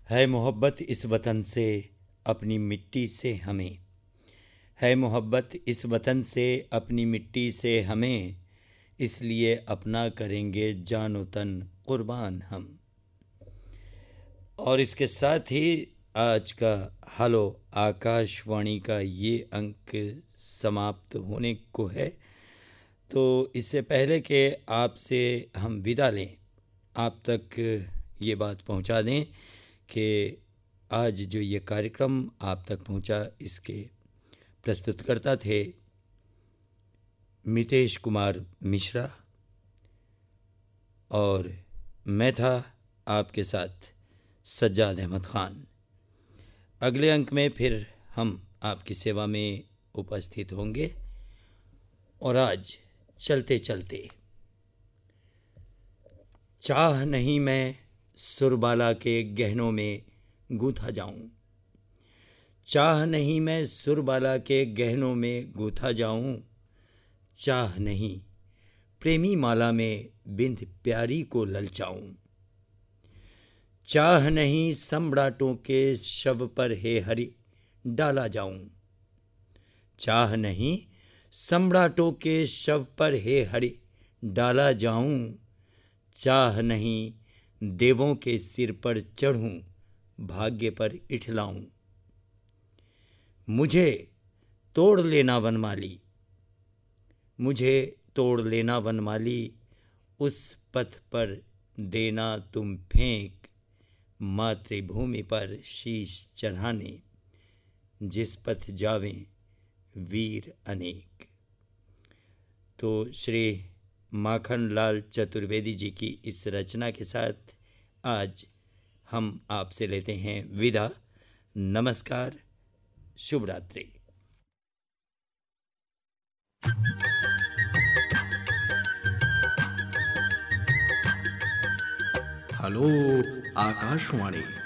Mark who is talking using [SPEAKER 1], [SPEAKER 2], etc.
[SPEAKER 1] है मोहब्बत इस वतन से अपनी मिट्टी से हमें, है मोहब्बत इस वतन से अपनी मिट्टी से हमें, इसलिए अपना करेंगे जानो तन कुर्बान हम। और इसके साथ ही आज का हेलो आकाशवाणी का ये अंक समाप्त होने को है। तो इससे पहले कि आपसे हम विदा लें, आप तक ये बात पहुंचा दें कि आज जो ये कार्यक्रम आप तक पहुंचा, इसके प्रस्तुतकर्ता थे मितेश कुमार मिश्रा और मैं था आपके साथ सज्जाद अहमद ख़ान। अगले अंक में फिर हम आपकी सेवा में उपस्थित होंगे। और आज चलते चलते, चाह नहीं मैं सुरबाला के गहनों में गूंथा जाऊं, चाह नहीं मैं सुरबाला के गहनों में गूंथा जाऊं, चाह नहीं प्रेमी माला में बिंद प्यारी को ललचाऊं, चाह नहीं सम्राटों के शव पर हे हरि डाला जाऊं, चाह नहीं सम्राटों के शव पर हे हरि डाला जाऊं, चाह नहीं देवों के सिर पर चढ़ूं भाग्य पर इठलाऊं, मुझे तोड़ लेना वनमाली, मुझे तोड़ लेना वनमाली, उस पथ पर देना तुम फेंक मातृभूमि पर शीश चढ़ाने, जिस पथ जावें वीर अनेक। तो श्री माखन लाल चतुर्वेदी जी की इस रचना के साथ आज हम आपसे लेते हैं विदा। नमस्कार, शुभ रात्रि।
[SPEAKER 2] हेलो आकाशवाणी।